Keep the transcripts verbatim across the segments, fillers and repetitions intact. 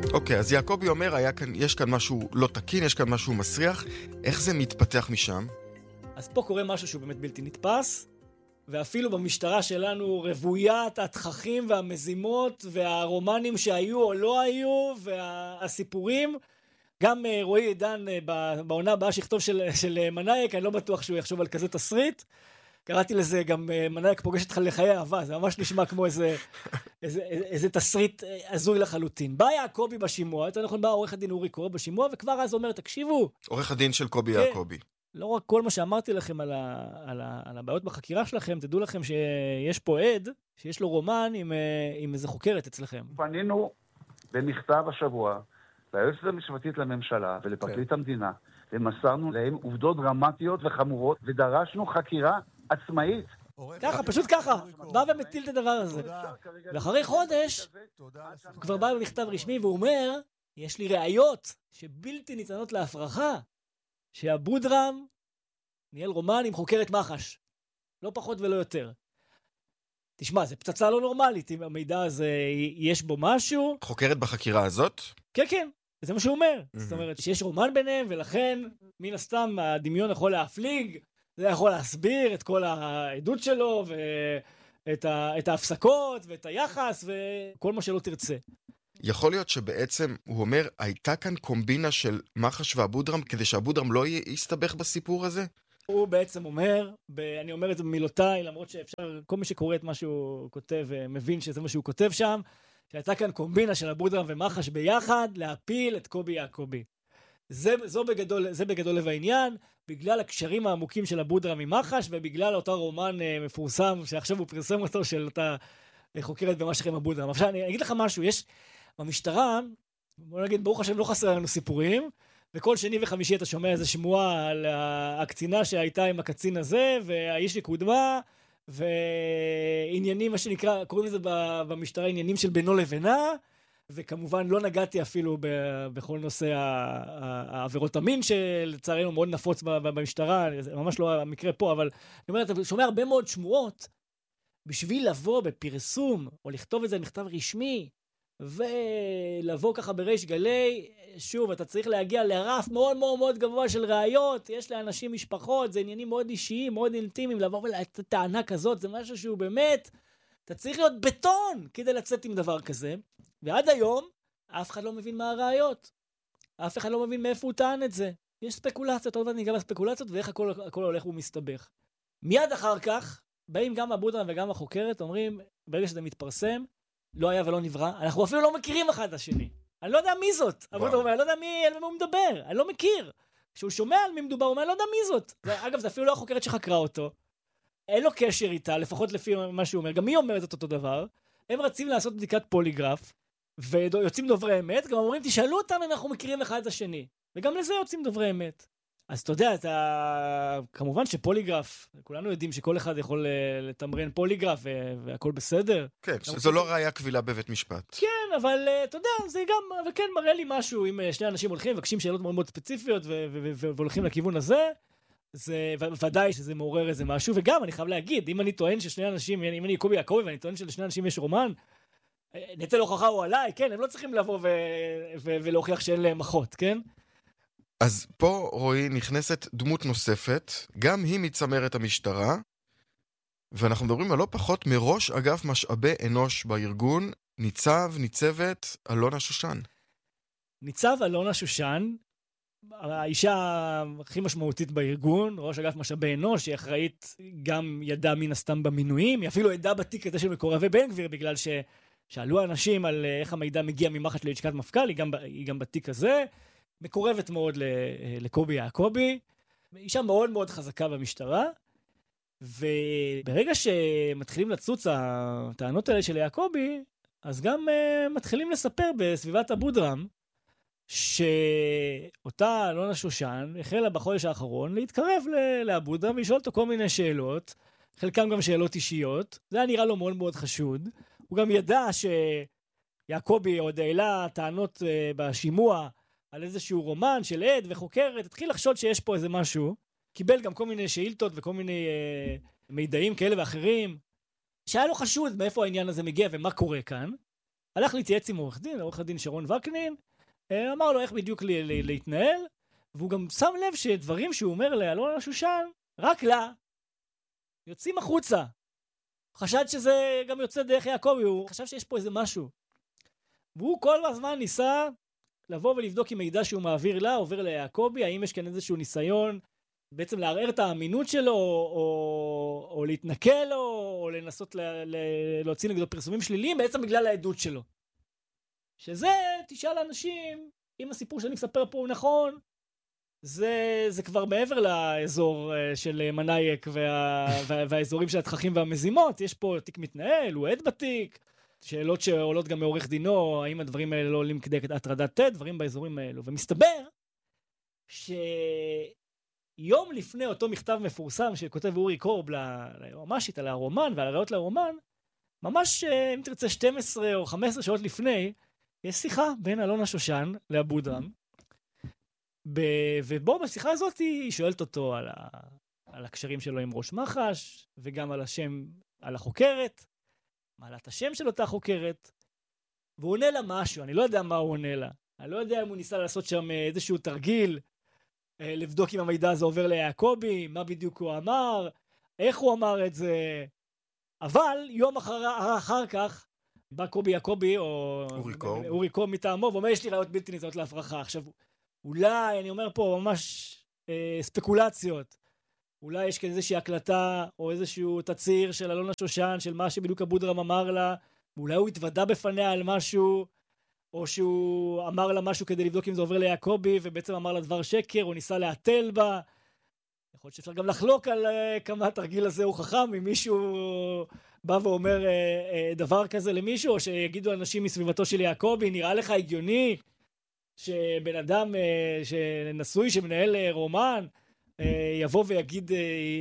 אוקיי, אז יעקובי אומר, היה כאן, יש כאן משהו לא תקין, יש כאן משהו מסריח. איך זה מתפתח משם? אז פה קורה משהו שהוא באמת בלתי נתפס, ואפילו במשטרה שלנו רבוית התככים והמזימות והרומנים שהיו או לא היו והסיפורים. גם רועי עידן בעונה הבאה שיכתוב של, של מנאייק, אני לא בטוח שהוא יחשוב על כזה תסריט. קראתי לזה גם מנאייק פוגש אותך לחיי אהבה, זה ממש נשמע כמו איזה, איזה, איזה תסריט הזוי לחלוטין. בא יעקובי בשימוע, יותר נכון בא עורך הדין אורי קור בשימוע, וכבר אז אומר, תקשיבו. עורך הדין של קובי כן, יעקובי. לא רק כל מה שאמרתי לכם על, ה, על, ה, על הבעיות בחקירה שלכם, תדעו לכם שיש פה עד, שיש לו רומן עם, עם איזה חוקרת אצלכם. פנינו במכתב השבוע, ליועצת המשפטית לממשלה ולפרקליט המדינה, ומסרנו להם עובדות דרמטיות וחמורות, ודרשנו חקירה עצמאית. ככה, פשוט ככה, בא ומטיל את הדבר הזה. ואחרי חודש, הוא כבר בא במכתב רשמי והוא אומר, יש לי ראיות שבלתי ניתנות להפרחה, שהבודרם ניהל רומן עם חוקרת מח"ש. לא פחות ולא יותר. תשמע, זה פצצה לא נורמלית, אם המידע הזה יש בו משהו. חוקרת בחקירה הזאת? כן, כן. זה מה שהוא אומר. Mm-hmm. זאת אומרת, שיש רומן ביניהם, ולכן, מן הסתם, הדמיון יכול להפליג, זה יכול להסביר את כל העדות שלו, ואת ה, את ההפסקות, ואת היחס, וכל מה שלא תרצה. יכול להיות שבעצם, הוא אומר, הייתה כאן קומבינה של מח"ש והבודרם, כדי שהבודרם לא יסתבך בסיפור הזה? הוא בעצם אומר, ב- אני אומר את זה במילותיי, למרות שאפשר, כל מי שקורא את מה שהוא כותב, מבין שזה מה שהוא כותב שם, שהייתה כאן קומבינה של הבודרם ומח"ש ביחד, להפיל את קובי יעקובי. זה, זו בגדול, זה בגדול לב העניין, בגלל הקשרים העמוקים של הבודרם ממח"ש, ובגלל אותו רומן אה, מפורסם, שעכשיו הוא פרסם אותו, של אותה אה, חוקרת במשך עם הבודרם. עכשיו, אני אגיד לך משהו, יש במשטרה, בוא נגיד, ברוך השם לא חסר לנו סיפורים, וכל שני וחמישי אתה שומע איזה שמועה על הקצינה שהייתה עם הקצין הזה, והאיש שקודמה, ועניינים, מה שנקרא, קוראים לזה במשטרה, עניינים של בינו לבינה, וכמובן לא נגעתי אפילו בכל נושא העבירות המין, שלצערנו מאוד נפוץ במשטרה, זה ממש לא המקרה פה, אבל אני אומר, אתה שומע הרבה מאוד שמועות, בשביל לבוא בפרסום, או לכתוב את זה במכתב רשמי, ולבוא ככה בריש גלי, שוב, אתה צריך להגיע לרף מאוד מאוד מאוד גבוה של ראיות, יש לאנשים משפחות, זה עניינים מאוד אישיים, מאוד אינטימיים, לבוא ולתת טענה כזאת, זה משהו שהוא באמת, אתה צריך להיות בטון כדי לצאת עם דבר כזה, ועד היום, אף אחד לא מבין מה הראיות, אף אחד לא מבין מאיפה הוא טען את זה, יש ספקולציות, עוד מעט ניגע בספקולציות, ואיך הכל, הכל הולך ומסתבך. מיד אחר כך, באים גם הבודרם וגם החוקרת, אומרים, ברגע שזה מתפרסם, לא היה ולא נברא, אנחנו אפילו לא מכירים אחד את השני. אני לא יודע מי זאת. הבודרם אומר, אני לא יודע מי, על מה הוא מדבר, אני לא מכיר. כשהוא שומע על מי מדובר, הוא אומר, אני לא יודע מי זאת. אגב, זה אפילו לא החוקרת שחקרה אותו. אין לו קשר איתה, לפחות לפי מה שהוא אומר. גם היא אומרת את אותו דבר. הם רצים לעשות בדיקת פוליגרף, ויוצאים דוברי אמת, גם אומרים, תשאלו אותם אם אנחנו מכירים אחד את השני. וגם לזה יוצאים דוברי אמת. אז אתה יודע, אתה... כמובן שפוליגרף, כולנו יודעים שכל אחד יכול לתמרן פוליגרף והכל בסדר. כן, זו לא ראיה קבילה בבית משפט. כן, אבל אתה יודע, זה גם, וכן מראה לי משהו, אם שני אנשים הולכים, מבקשים שאלות מאוד מאוד ספציפיות והולכים לכיוון הזה, זה ודאי שזה מעורר איזה משהו, וגם אני חייב להגיד, אם אני טוען ששני אנשים, אם אני קובי יעקובי ואני טוען שלשני אנשים יש רומן, נטל הוכחה הוא עליי, כן, הם לא צריכים לבוא ולהוכיח שאין להם אחות, כן? אז פה, רועי, נכנסת דמות נוספת, גם היא מצמרת המשטרה, ואנחנו מדברים על לא פחות מראש אגף משאבי אנוש בארגון, ניצב, ניצבת, אלונה שושן. ניצב אלונה שושן, האישה הכי משמעותית בארגון, ראש אגף משאבי אנוש, היא אחראית גם ידע מן הסתם במינויים, היא אפילו ידע בתיק הזה של מקורבי בן גביר, בגלל ששאלו האנשים על איך המידע מגיע ממח"ש ללשכת מפכ"ל, היא גם, היא גם בתיק הזה, מקורבת מאוד לקובי יעקובי, אישה מאוד מאוד חזקה במשטרה, וברגע שמתחילים לצוץ הטענות האלה של יעקובי, אז גם uh, מתחילים לספר בסביבת הבודרם, שאותה אלונה שושן החלה בחודש האחרון להתקרב לבודרם ולשאול אותו כל מיני שאלות, חלקם גם שאלות אישיות, זה היה נראה לו מאוד מאוד חשוד, הוא גם ידע שיעקובי עוד העלה טענות uh, בשימוע, על איזשהו רומן של עד וחוקרת, התחיל לחשוד שיש פה איזה משהו, קיבל גם כל מיני שאילתות וכל מיני אה, מידעים כאלה ואחרים, שהיה לו חשוד מאיפה העניין הזה מגיע ומה קורה כאן, הלך להתייעץ עם עורך דין, עורך הדין שרון וקנין, אמר לו איך בדיוק להתנהל, והוא גם שם לב שדברים שהוא אומר לאלונה שושן, רק לה, יוצאים החוצה. חשד שזה גם יוצא דרך יעקבי, הוא חשב שיש פה איזה משהו. והוא כל הזמן ניסה לבוא ולבדוק אם מידע שהוא מעביר לה, עובר ליעקבי, האם יש כאן איזשהו ניסיון, בעצם לערער את האמינות שלו, או, או להתנקל לו, או לנסות ל, ל, להוציא נגדו פרסומים שליליים, בעצם בגלל העדות שלו. שזה, תשאל אנשים, אם הסיפור שאני מספר פה הוא נכון, זה, זה כבר מעבר לאזור של מנאייק וה, וה, והאזורים של התככים והמזימות. יש פה תיק מתנהל, הוא עד בתיק, שאלות שעולות גם מעורך דינו, האם הדברים האלה לא עולים כדי הטרדת תד, דברים באזורים האלו. ומסתבר שיום לפני אותו מכתב מפורסם שכותב אורי קורב ליועמ"שית על הרומן ועל הראיות לרומן, ממש, אם תרצה, שתים עשרה או חמש עשרה שעות לפני, יש שיחה בין אלונה שושן לאבודרהם, ב- ובו בשיחה הזאת היא שואלת אותו על, ה- על הקשרים שלו עם ראש מח"ש, וגם על השם, על החוקרת, מעלת השם של אותה חוקרת, והוא עונה לה משהו, אני לא יודע מה הוא עונה לה, אני לא יודע אם הוא ניסה לעשות שם איזשהו תרגיל, לבדוק אם המידע הזה עובר ליעקבי, מה בדיוק הוא אמר, איך הוא אמר את זה, אבל יום אחר, אחר כך, בא קובי יעקבי, או אורי קורב. אורי קורב מטעמו, ואומר, יש לי ראיות בלתי ניתנות להפרחה. עכשיו, אולי, אני אומר פה ממש אה, ספקולציות, אולי יש כאן איזושהי הקלטה, או איזשהו תציר של אלונה שושן, של מה שבדיוק אבודרהם אמר לה, ואולי הוא התוודע בפניה על משהו, או שהוא אמר לה משהו כדי לבדוק אם זה עובר ליעקבי, ובעצם אמר לה דבר שקר, או ניסה להתל בה. יכול להיות שאפשר גם לחלוק על uh, כמה התרגיל הזה הוא חכם, אם מישהו בא ואומר uh, uh, דבר כזה למישהו, או שיגידו אנשים מסביבתו של יעקבי, נראה לך הגיוני שבן אדם uh, שנשוי, שמנהל uh, רומן, uh, יבוא ויגיד uh,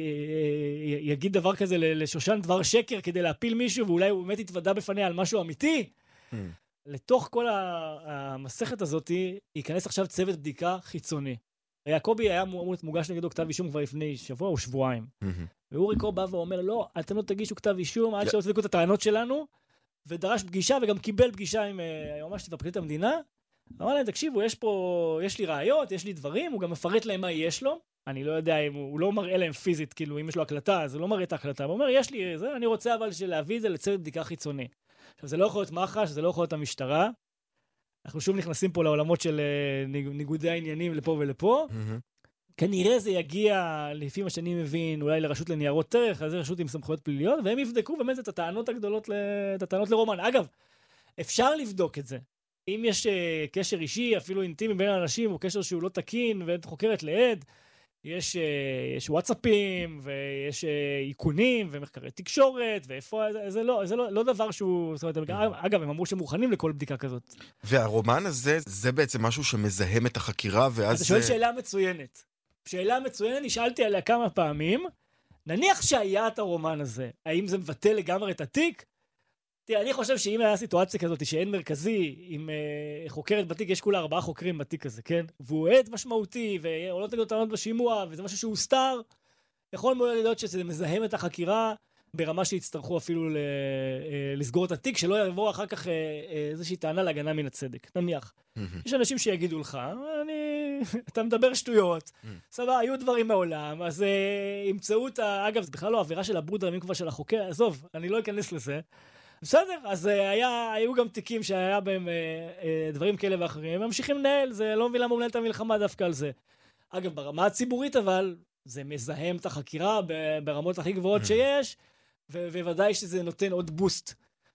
uh, יגיד דבר כזה לשושן דבר שקר כדי להפיל מישהו, ואולי הוא באמת יתוודע בפניה על משהו אמיתי. Hmm. לתוך כל המסכת הזאת ייכנס עכשיו צוות בדיקה חיצוני. יעקבי היה מוגש נגדו כתב אישום כבר לפני שבוע או שבועיים. ואורי קורב בא ואומר, לא, אתם לא תגישו כתב אישום, עד שלא תבדקו את הטענות שלנו, ודרש פגישה וגם קיבל פגישה עם היועמ"שית ופרקליט המדינה. אמר להם, תקשיבו, יש פה, יש לי ראיות, יש לי דברים, הוא גם מפרט להם מה יש לו. אני לא יודע אם הוא, הוא לא מראה להם פיזית, כאילו אם יש לו הקלטה, אז הוא לא מראה את ההקלטה. הוא אומר, יש לי זה, אני רוצה אבל להביא את זה לצוות בדיקה חיצוני. עכשיו, זה לא יכול להיות מח"ש, זה לא יכול להיות המשטרה. אנחנו שוב נכנסים פה לעולמות של ניגודי העניינים לפה ולפה. Mm-hmm. כנראה זה יגיע, לפי מה שאני מבין, אולי לרשות לניירות ערך, אז זה רשות עם סמכויות פליליות, והם יבדקו באמת את הטענות הגדולות, את הטענות לרומן. אגב, אפשר לבדוק את זה. אם יש קשר אישי, אפילו אינטימי בין האנשים, או קשר שהוא לא תקין, ואת חוקרת לעד, יש, יש וואטסאפים, ויש עיקונים, ומחקרי תקשורת, ואיפה, זה לא, זה לא, לא דבר שהוא, זאת אומרת, אגב, הם אמרו שהם מוכנים לכל בדיקה כזאת. והרומן הזה, זה בעצם משהו שמזהם את החקירה, ואז... אתה שואל שאלה מצוינת. שאלה מצוינת, נשאלתי עליה כמה פעמים, נניח שהיה את הרומן הזה, האם זה מבטל לגמרי את התיק? תראה, אני חושב שאם היה סיטואציה כזאת שאין מרכזי, עם uh, חוקרת בתיק, יש כולה ארבעה חוקרים בתיק הזה, כן? והוא עד משמעותי, ועולות נגדו טענות בשימוע, וזה משהו שהוא סתר, יכול מאוד להיות שזה מזהם את החקירה, ברמה שיצטרכו אפילו ל- uh, לסגור את התיק, שלא יבוא אחר כך uh, uh, איזושהי טענה להגנה מן הצדק, נניח. Mm-hmm. יש אנשים שיגידו לך, אני... אתה מדבר שטויות, mm-hmm. סבבה, היו דברים מעולם, אז uh, ימצאו את ה... אגב, זה בכלל לא עבירה של הבודרם, אם כבר של החוקר, עזוב, אני לא אכנס לזה. בסדר, אז היה, היו גם תיקים שהיה בהם אה, אה, דברים כאלה ואחרים, הם ממשיכים לנהל, זה לא מבין למה הוא מנהל את המלחמה דווקא על זה. אגב, ברמה הציבורית אבל, זה מזהם את החקירה ברמות הכי גבוהות שיש, ובוודאי שזה נותן עוד בוסט,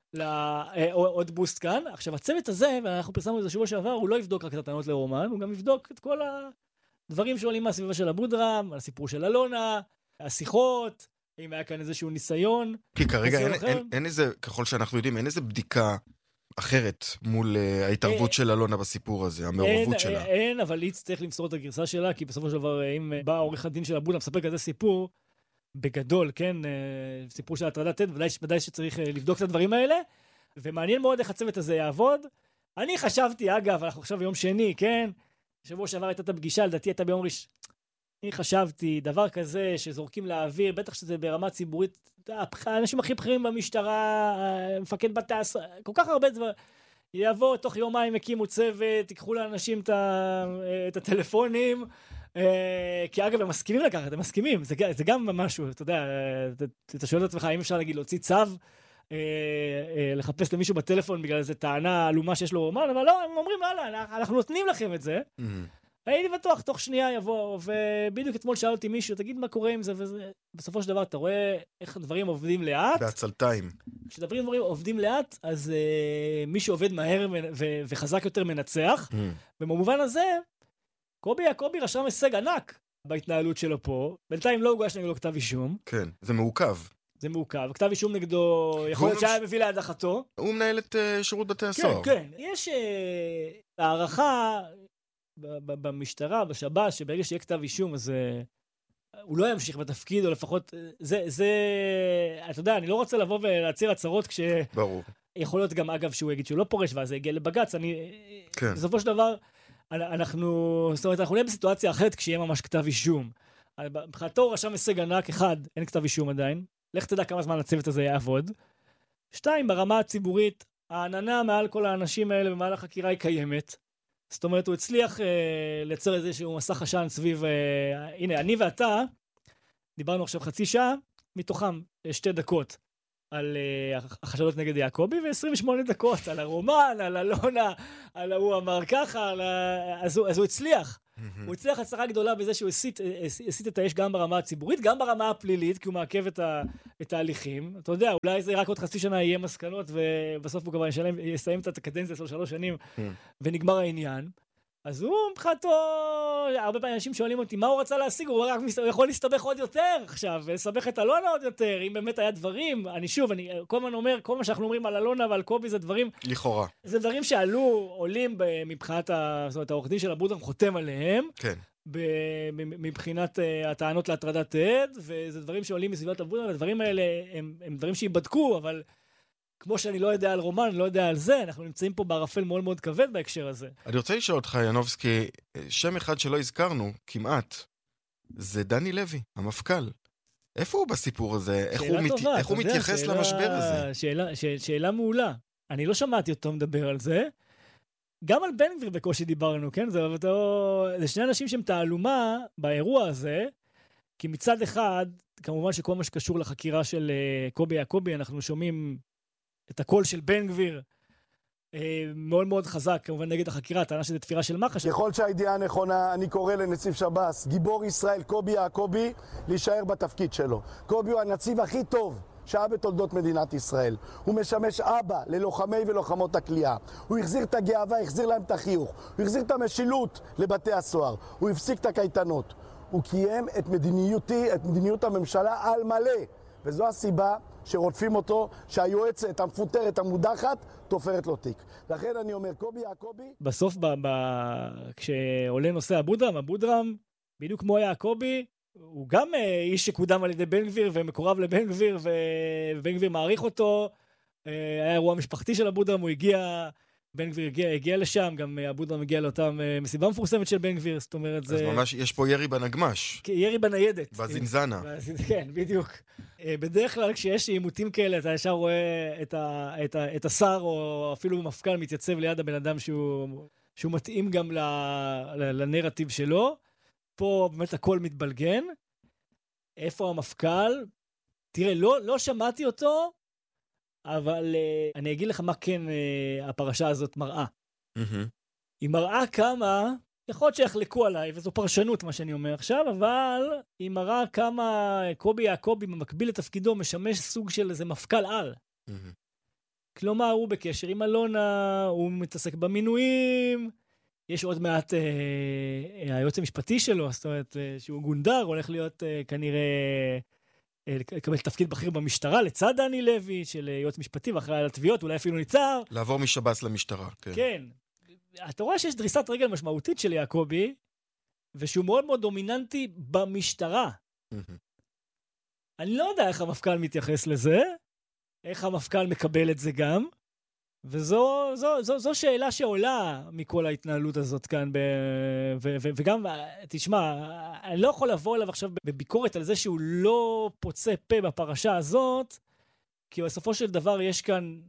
לה, אה, עוד בוסט כאן. עכשיו, הצוות הזה, ואנחנו פרסמנו את זה שבוע שעבר, הוא לא יבדוק רק את הטענות לרומן, הוא גם יבדוק את כל הדברים שעולים מהסביבה של אבודרהם, הסיפור של אלונה, השיחות, אם היה כאן איזשהו ניסיון. כי כרגע אין, אין, אין איזה, ככל שאנחנו יודעים, אין איזה בדיקה אחרת מול uh, ההתערבות של אלונה בסיפור הזה, המעורבות אין, שלה. אין, אבל היא צריך למסור את הגרסה שלה, כי בסופו של דבר, אם בא עורך הדין של אבודרהם, מספר כזה סיפור, בגדול, כן, סיפור של הטרדת תד, ודאי, ודאי שצריך לבדוק את הדברים האלה, ומעניין מאוד איך הצוות הזה יעבוד. אני חשבתי, אגב, אנחנו עכשיו ביום שני, כן, שבוע שעבר הייתה את הפגישה, לדעתי הייתה ביום ראשון, אני חשבתי, דבר כזה שזורקים לאוויר, בטח שזה ברמה ציבורית, האנשים הכי בכירים במשטרה, מפקד בתי הסוהר, כל כך הרבה דברים. יבוא, תוך יומיים הקימו צוות, תיקחו לאנשים את, ה, את הטלפונים, כי אגב, הם מסכימים לקחת, הם מסכימים, זה, זה גם משהו, אתה יודע, אתה שואל את עצמך, האם אפשר להגיד, להוציא צו, לחפש למישהו בטלפון בגלל איזו טענה עלומה שיש לו רומן, אבל לא, הם אומרים, לא, לא, אנחנו נותנים לכם את זה. הייתי בטוח, תוך שנייה יבוא, ובדיוק אתמול שאלתי מישהו, תגיד מה קורה עם זה, ובסופו של דבר אתה רואה איך הדברים עובדים לאט. בעצלתיים. כשדברים עובדים לאט, אז מי שעובד מהר וחזק יותר מנצח, במובן הזה, קובי יעקובי רשם הישג ענק בהתנהלות שלו פה, בינתיים לא הוגש נגדו כתב אישום. כן, זה מעוכב. זה מעוכב, כתב אישום נגדו, יכול להיות שהיה מביא להדחתו. הוא מנהל את שירות בתי הסוהר. כן, כן. יש הערכה במשטרה, בשב"ס, שברגע שיהיה כתב אישום, אז הוא לא ימשיך בתפקיד, או לפחות, זה, זה, אתה יודע, אני לא רוצה לבוא ולהצהיר הצהרות כש... ברור. יכול להיות גם, אגב, שהוא יגיד שהוא לא פורש, ואז זה יגיע לבג"ץ, אני... כן. בסופו של דבר, אנחנו, זאת אומרת, אנחנו נהיה בסיטואציה אחרת כשיהיה ממש כתב אישום. מבחינתו רשם הישג ענק, אחד, אין כתב אישום עדיין, לך תדע כמה זמן הצוות הזה יעבוד. שתיים, ברמה הציבורית, העננה מעל כל האנשים האלה במעל החקירה היא קיימת. זאת אומרת, הוא הצליח אה, לייצר איזשהו מסך עשן סביב, אה, הנה, אני ואתה, דיברנו עכשיו חצי שעה, מתוכם שתי דקות על אה, החשדות נגד יעקובי, ו-עשרים ושמונה דקות על הרומן, על אלונה, על ההוא אמר ככה, על ה... אז, הוא, אז הוא הצליח. הוא הצליח הצלחה גדולה בזה שהוא הסית, הסית את האש גם ברמה הציבורית, גם ברמה הפלילית, כי הוא מעכב את, ה, את ההליכים. אתה יודע, אולי זה רק עוד חצי שנה יהיה מסקנות, ובסוף הוא כבר ישלם, יסיים את הקדנציה של שלוש שנים, ונגמר העניין. אז הוא מבחינתו, הרבה פעמים אנשים שואלים אותי, מה הוא רצה להשיג? הוא רק הוא יכול להסתבך עוד יותר עכשיו, ולסבך את אלונה עוד יותר, אם באמת היה דברים, אני שוב, אני כל הזמן אומר, כל מה שאנחנו אומרים על אלונה ועל קובי זה דברים... לכאורה. זה דברים שעלו, עולים מבחינת, זאת אומרת, העורך דין של אבודרהם חותם עליהם, כן. מבחינת הטענות להטרדת עד, וזה דברים שעולים מסביבת אבודרהם, הדברים האלה הם, הם דברים שיבדקו, אבל... כמו שאני לא יודע על רומן, לא יודע על זה, אנחנו נמצאים פה בערפל מאוד מאוד כבד בהקשר הזה. אני רוצה לשאול אותך, ינובסקי, שם אחד שלא הזכרנו, כמעט, זה דני לוי, המפכ"ל. איפה הוא בסיפור הזה? איך הוא, מת... איך הוא מתייחס שאלה... למשבר הזה? שאלה, ש... שאלה מעולה. אני לא שמעתי אותו מדבר על זה. גם על בן גביר בקושי דיברנו, כן? זה, אותו... זה שני אנשים שהם תעלומה באירוע הזה, כי מצד אחד, כמובן שכל מה שקשור לחקירה של קובי יעקובי, אנחנו שומעים את הקול של בן גביר, אה, מאוד מאוד חזק, כמובן נגד החקירה, טענה שזה תפירה של מח"ש. ככל שהידיעה נכונה, אני קורא לנציב שב"ס, גיבור ישראל קובי יעקובי, להישאר בתפקיד שלו. קובי הוא הנציב הכי טוב שהיה בתולדות מדינת ישראל. הוא משמש אבא ללוחמי ולוחמות הכלייה. הוא החזיר את הגאווה, החזיר להם את החיוך. הוא החזיר את המשילות לבתי הסוהר. הוא הפסיק את הקייטנות. הוא קיים את מדיניותי, את מדיניות הממשלה על מלא. וזו הסיבה שרודפים אותו, שהיועצת המפוטרת המודחת תופרת לו תיק. לכן אני אומר, קובי יעקובי... בסוף, ב- ב- כשעולה נושא אבודרהם, אבודרהם, בדיוק כמו יעקובי, הוא גם אה, איש שקודם על ידי בן גביר ומקורב לבן גביר, ובן גביר מעריך אותו. אה, היה אירוע משפחתי של אבודרהם, הוא הגיע... בן גביר הגיע, הגיע לשם, גם אבודרהם הגיע לאותם מסיבה מפורסמת של בן גביר, זאת אומרת זה... אז ממש יש פה ירי בנגמש. ירי בניידת. בזינזנה. כן, בדיוק. בדרך כלל כשיש עימותים כאלה, אתה ישר רואה את, ה, את, ה, את השר, או אפילו מפכ"ל מתייצב ליד הבן אדם שהוא, שהוא מתאים גם ל, ל, לנרטיב שלו. פה באמת הכל מתבלגן. איפה המפכ"ל? תראה, לא, לא שמעתי אותו, אבל uh, אני אגיד לך מה כן uh, הפרשה הזאת מראה. Mm-hmm. היא מראה כמה, יכול להיות שיחלקו עליי, וזו פרשנות מה שאני אומר עכשיו, אבל היא מראה כמה קובי יעקובי במקביל לתפקידו משמש סוג של איזה מפכ"ל על. Mm-hmm. כלומר, הוא בקשר עם אלונה, הוא מתעסק במינויים, יש עוד מעט uh, היועץ המשפטי שלו, זאת אומרת uh, שהוא גונדר, הולך להיות uh, כנראה... לקבל תפקיד בכיר במשטרה, לצד דני לוי, של יועץ משפטי, ואחרי על התביעות, אולי אפילו ניצר. לעבור משב"ס למשטרה, כן. כן. אתה רואה שיש דריסת רגל משמעותית של יעקובי, ושהוא מאוד מאוד דומיננטי במשטרה. אני לא יודע איך המפכ"ל מתייחס לזה, איך המפכ"ל מקבל את זה גם, וזו זו, זו, זו שאלה שעולה מכל ההתנהלות הזאת כאן, ב, ו, ו, וגם, תשמע, אני לא יכול לבוא אליו עכשיו בביקורת על זה שהוא לא פוצה פה בפרשה הזאת, כי בסופו של דבר יש כאן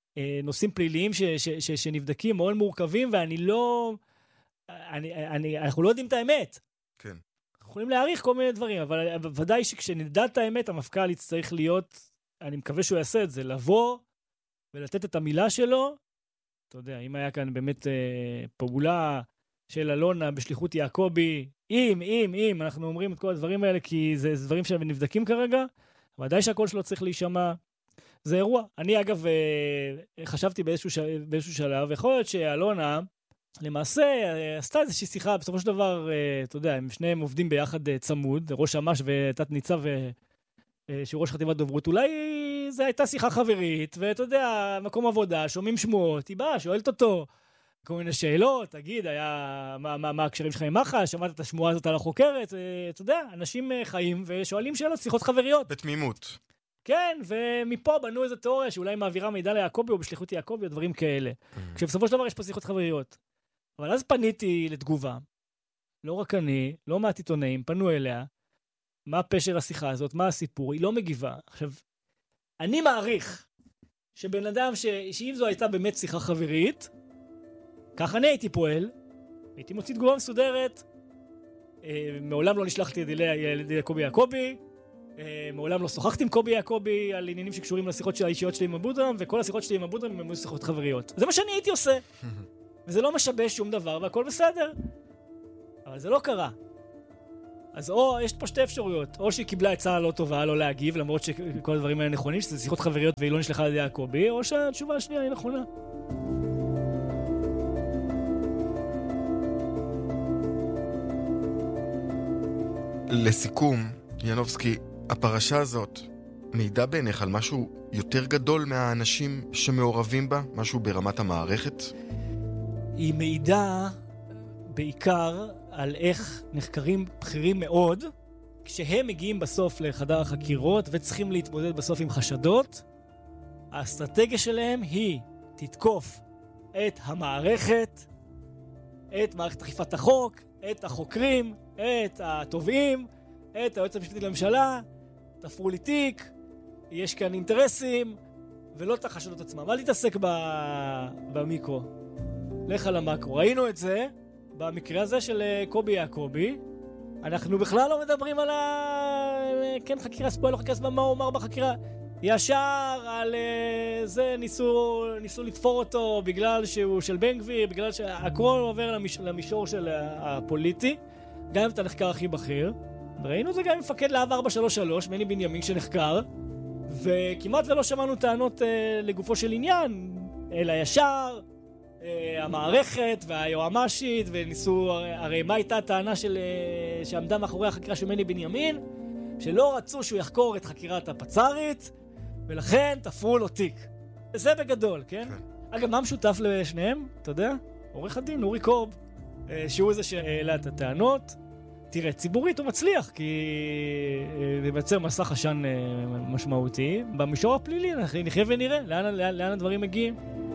נושאים פליליים ש, ש, ש, שנבדקים מאוד מורכבים, ואני לא... אני, אני, אנחנו לא יודעים את האמת. כן. אנחנו יכולים להעריך כל מיני דברים, אבל ודאי שכשנדע את האמת, המפכ"ל יצטרך להיות, אני מקווה שהוא יעשה את זה, לבוא ולתת את המילה שלו. אתה יודע, אם היה כאן באמת אה, פעולה של אלונה בשליחות יעקבי, אם, אם, אם, אנחנו אומרים את כל הדברים האלה, כי זה, זה דברים שנבדקים כרגע, ודאי שהכל שלו צריך להישמע. זה אירוע. אני אגב אה, חשבתי באיזשהו, של, באיזשהו שלב, יכול להיות שאלונה, למעשה, עשתה איזושהי שיחה, בסופו של דבר, אתה יודע, הם שניהם עובדים ביחד צמוד, ראש אמ"ש ותת ניצב שהוא ראש חטיבת דוברות, אולי זו הייתה שיחה חברית, ואתה יודע, מקום עבודה, שומעים שמועות, היא באה, שואלת אותו, כל מיני שאלות, תגיד, היה, מה, מה, מה הקשרים שלך עם מח"ש, שמעת את השמועה הזאת על החוקרת, אתה יודע, אנשים חיים ושואלים שאלות, שיחות חבריות. בתמימות. כן, ומפה בנו איזו תיאוריה שאולי מעבירה מידע ליעקבי או בשליחות יעקבי או דברים כאלה. כשבסופו של דבר יש פה שיחות חבריות. אבל אז פניתי לתגובה, לא רק אני, לא מעט עיתונאים, פנו אליה, מה פשר השיחה הזאת, מה הסיפור, היא לא מגיבה. עכשיו, אני מעריך שבן אדם, ש... שאם זו הייתה באמת שיחה חברית, כך אני הייתי פועל, הייתי מוציא תגובה מסודרת, אה, מעולם לא נשלחתי לידי קובי יעקבי, אה, מעולם לא שוחחתי עם קובי יעקבי על עניינים שקשורים לשיחות של האישיות שלי עם אבודרם, וכל השיחות שלי עם אבודרם הם שיחות חבריות. זה מה שאני הייתי עושה. וזה לא משבש שום דבר, והכל בסדר. אבל זה לא קרה. אז או, יש פה שתי אפשרויות. או שהיא קיבלה הצעה לא טובה, לא להגיב, למרות שכל הדברים האלה נכונים, שזה שיחות חבריות והיא לא נשלחה לידי יעקבי, או שהתשובה השנייה היא נכונה. לסיכום, ינובסקי, הפרשה הזאת מעידה בעיניך על משהו יותר גדול מהאנשים שמעורבים בה? משהו ברמת המערכת? היא מעידה בעיקר על איך נחקרים בכירים מאוד, כשהם מגיעים בסוף לחדר החקירות וצריכים להתמודד בסוף עם חשדות, האסטרטגיה שלהם היא תתקוף את המערכת, את מערכת אכיפת החוק, את החוקרים, את התובעים, את היועץ המשפטי לממשלה, תפרו לי תיק, יש כאן אינטרסים, ולא את החשדות עצמם. אל תתעסק במיקרו. לך על המקרו. ראינו את זה במקרה הזה של קובי יעקבי. אנחנו בכלל לא מדברים על ה... כן, חקירה ספויה, לא חקירה ספויה, מה הוא אומר בחקירה? ישר על זה ניסו, ניסו לתפור אותו בגלל שהוא של בן גביר, בגלל שהכל עובר למיש... למישור של הפוליטי, גם אם אתה נחקר הכי בכיר. ראינו את זה גם עם מפקד להב ארבע שלוש שלוש, מני בנימין שנחקר, וכמעט ולא שמענו טענות אה, לגופו של עניין, אלא ישר אה, המערכת והיועמ"שית, וניסו, הרי, הרי מה הייתה הטענה של, אה, שעמדה מאחורי החקירה של מני בנימין? שלא רצו שהוא יחקור את חקירת הפצ"רית, ולכן תפרו לו תיק. זה בגדול, כן? אגב, מה משותף לשניהם? אתה יודע? עורך הדין, אורי קורב, אה, שהוא זה שהעלה את הטענות. תראה, ציבורית הוא מצליח, כי זה מייצר מסך עשן משמעותי. במישור הפלילי נחיה ונראה לאן, לאן, לאן הדברים מגיעים.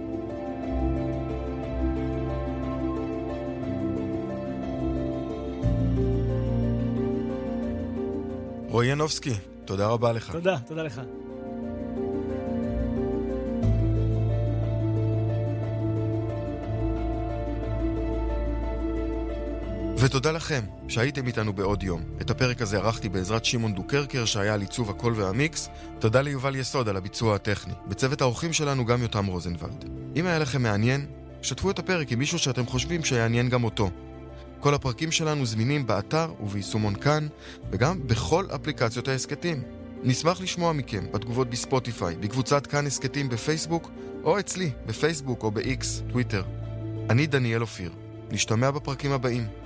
רועי ינובסקי, תודה רבה לך. תודה, תודה לך. ותודה לכם שהייתם איתנו בעוד יום. את הפרק הזה ערכתי בעזרת שמעון דוקרקר שהיה על עיצוב הקול והמיקס. תודה ליובל יסוד על הביצוע הטכני. בצוות האורחים שלנו גם יותם רוזנבלד. אם היה לכם מעניין, שתפו את הפרק עם מישהו שאתם חושבים שיעניין גם אותו. כל הפרקים שלנו זמינים באתר וביישומון כאן, וגם בכל אפליקציות העסקתים. נשמח לשמוע מכם בתגובות בספוטיפיי, בקבוצת כאן עסקתים בפייסבוק, או אצלי בפייסבוק או ב-X, טוויטר. אני דניאל אופיר. נשתמע בפרקים הבאים.